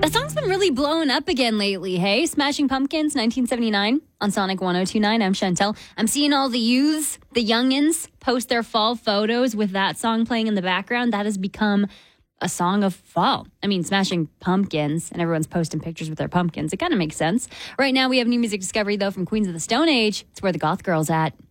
That song's been really blowing up again lately, hey? Smashing Pumpkins, 1979 on Sonic 102.9. I'm Chantel. I'm seeing all the youths, the youngins, post their fall photos with that song playing in the background. That has become a song of fall. I mean, Smashing Pumpkins, and everyone's posting pictures with their pumpkins. It kind of makes sense. Right now, we have new music discovery, though, from Queens of the Stone Age. It's where the goth girl's at.